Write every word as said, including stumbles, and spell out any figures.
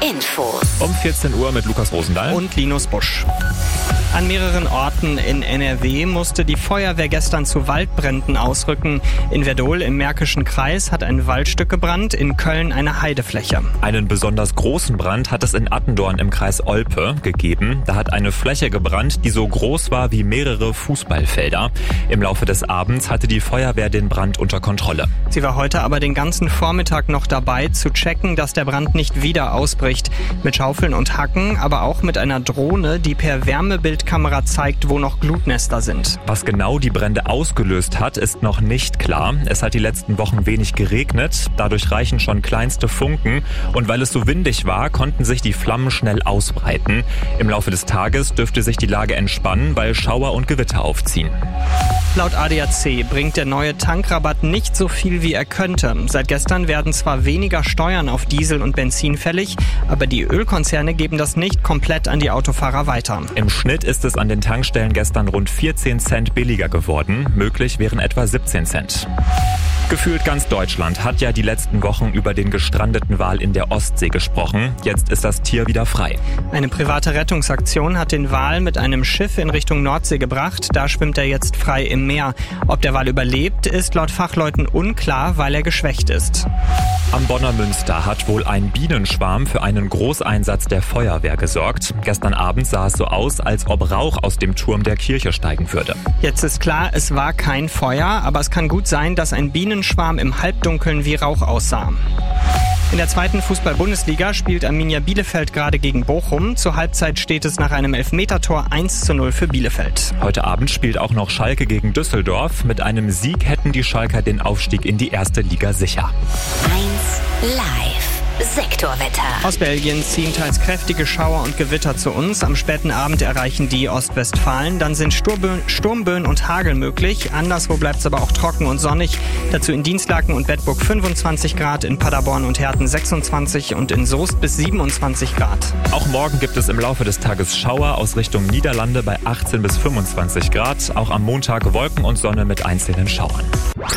Infos. Um vierzehn Uhr mit Lukas Rosendahl und Linus Busch. An mehreren Orten in N R W musste die Feuerwehr gestern zu Waldbränden ausrücken. In Werdohl im Märkischen Kreis hat ein Waldstück gebrannt, in Köln eine Heidefläche. Einen besonders großen Brand hat es in Attendorn im Kreis Olpe gegeben. Da hat eine Fläche gebrannt, die so groß war wie mehrere Fußballfelder. Im Laufe des Abends hatte die Feuerwehr den Brand unter Kontrolle. Sie war heute aber den ganzen Vormittag noch dabei, zu checken, dass der Brand nicht wieder ausbricht. Mit Schaufeln und Hacken, aber auch mit einer Drohne, die per Wärmebildkamera zeigt, wo noch Glutnester sind. Was genau die Brände ausgelöst hat, ist noch nicht klar. Es hat die letzten Wochen wenig geregnet, dadurch reichen schon kleinste Funken. Und weil es so windig war, konnten sich die Flammen schnell ausbreiten. Im Laufe des Tages dürfte sich die Lage entspannen, weil Schauer und Gewitter aufziehen. Laut A D A C bringt der neue Tankrabatt nicht so viel, wie er könnte. Seit gestern werden zwar weniger Steuern auf Diesel und Benzin fällig, aber die Ölkonzerne geben das nicht komplett an die Autofahrer weiter. Im Schnitt ist es an den Tankstellen gestern rund vierzehn Cent billiger geworden. Möglich wären etwa siebzehn Cent. Gefühlt ganz Deutschland hat ja die letzten Wochen über den gestrandeten Wal in der Ostsee gesprochen. Jetzt ist das Tier wieder frei. Eine private Rettungsaktion hat den Wal mit einem Schiff in Richtung Nordsee gebracht. Da schwimmt er jetzt frei im Meer. Ob der Wal überlebt, ist laut Fachleuten unklar, weil er geschwächt ist. Am Bonner Münster hat wohl ein Bienenschwarm für einen Großeinsatz der Feuerwehr gesorgt. Gestern Abend sah es so aus, als ob Rauch aus dem Turm der Kirche steigen würde. Jetzt ist klar, es war kein Feuer, aber es kann gut sein, dass ein Bienenschwarm im Halbdunkeln wie Rauch aussah. In der zweiten Fußball-Bundesliga spielt Arminia Bielefeld gerade gegen Bochum. Zur Halbzeit steht es nach einem Elfmetertor eins zu null für Bielefeld. Heute Abend spielt auch noch Schalke gegen Düsseldorf. Mit einem Sieg hätten die Schalker den Aufstieg in die erste Liga sicher. eins Live. Sektorwetter. Aus Belgien ziehen teils kräftige Schauer und Gewitter zu uns. Am späten Abend erreichen die Ostwestfalen. Dann sind Sturbö- Sturmböen und Hagel möglich. Anderswo bleibt es aber auch trocken und sonnig. Dazu in Dienstlaken und Bedburg fünfundzwanzig Grad, in Paderborn und Herten sechsundzwanzig und in Soest bis siebenundzwanzig Grad. Auch morgen gibt es im Laufe des Tages Schauer aus Richtung Niederlande bei achtzehn bis fünfundzwanzig Grad. Auch am Montag Wolken und Sonne mit einzelnen Schauern.